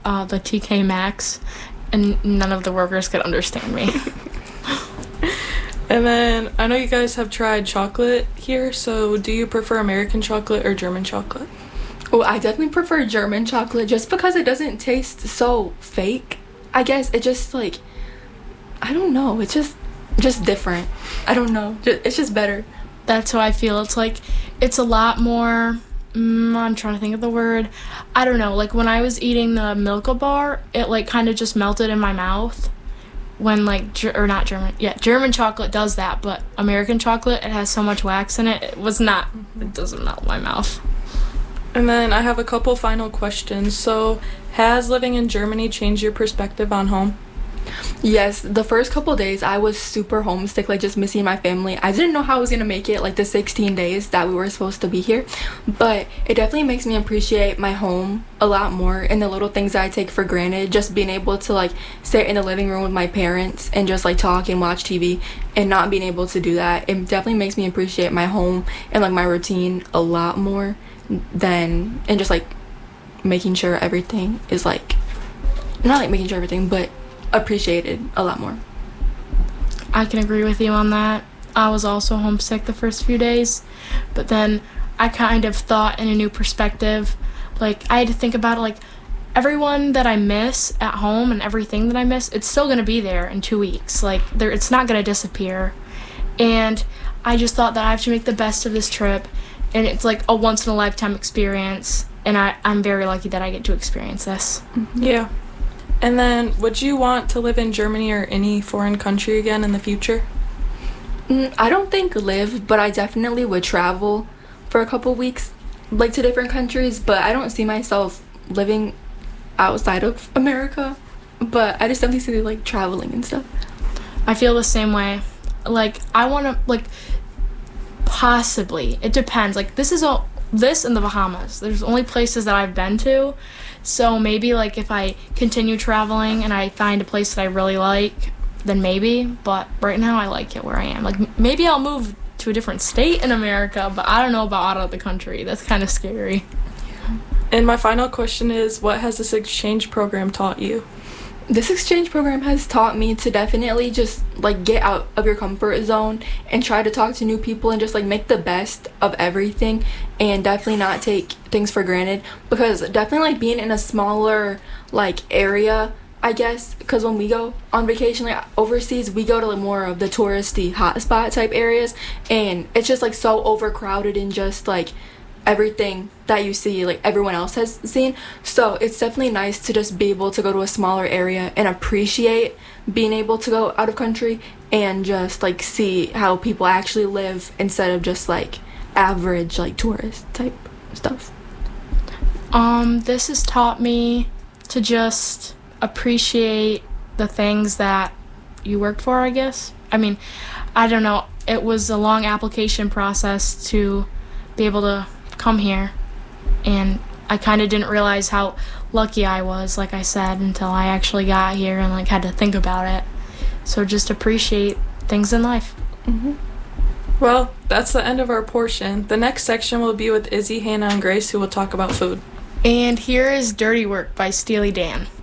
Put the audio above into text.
the TK Maxx, and none of the workers could understand me. And then I know you guys have tried chocolate here, so do you prefer American chocolate or German chocolate? Oh, I definitely prefer German chocolate just because it doesn't taste so fake. I guess it just like, I don't know, it's just different. I don't know, it's just better. That's how I feel. It's like, it's a lot more, I'm trying to think of the word. I don't know, like when I was eating the Milka bar, it like kind of just melted in my mouth. When like, German chocolate does that, but American chocolate, it has so much wax in it, it doesn't melt in my mouth. And then I have a couple final questions. So, has living in Germany changed your perspective on home? Yes, the first couple days I was super homesick, like just missing my family. I didn't know how I was gonna make it like the 16 days that we were supposed to be here, but it definitely makes me appreciate my home a lot more and the little things that I take for granted. Just being able to like sit in the living room with my parents and just like talk and watch TV, and not being able to do that, it definitely makes me appreciate my home and like my routine a lot more than, and just like making sure everything is like, not like making sure everything, but appreciated a lot more. I can agree with you on that. I was also homesick the first few days, but then I kind of thought in a new perspective. Like, I had to think about it, like, everyone that I miss at home and everything that I miss, it's still going to be there in 2 weeks. Like, it's not going to disappear. And I just thought that I have to make the best of this trip, and it's like a once-in-a-lifetime experience, and I'm very lucky that I get to experience this. Yeah. And then, would you want to live in Germany or any foreign country again in the future? I don't think live, but I definitely would travel for a couple weeks, like to different countries, but I don't see myself living outside of America, but I just definitely see like traveling and stuff. I feel the same way. Like, I want to, like, possibly, it depends. Like, this and the Bahamas. There's only places that I've been to. So maybe, like, if I continue traveling and I find a place that I really like, then maybe. But right now, I like it where I am. Like, maybe I'll move to a different state in America, but I don't know about out of the country. That's kind of scary. Yeah. And my final question is, what has this exchange program taught you? This exchange program has taught me to definitely just like get out of your comfort zone and try to talk to new people and just like make the best of everything, and definitely not take things for granted, because definitely like being in a smaller like area, I guess, because when we go on vacation like overseas, we go to like more of the touristy hotspot type areas, and it's just like so overcrowded and just like everything that you see like everyone else has seen. So it's definitely nice to just be able to go to a smaller area and appreciate being able to go out of country and just like see how people actually live instead of just like average like tourist type stuff. This has taught me to just appreciate the things that you work for, I guess. I mean, I don't know, it was a long application process to be able to come here, and I kind of didn't realize how lucky I was, like I said, until I actually got here and like had to think about it. So just appreciate things in life. Well, that's the end of our portion. The next section will be with Izzy, Hannah, and Grace, who will talk about food. And here is Dirty Work by Steely Dan.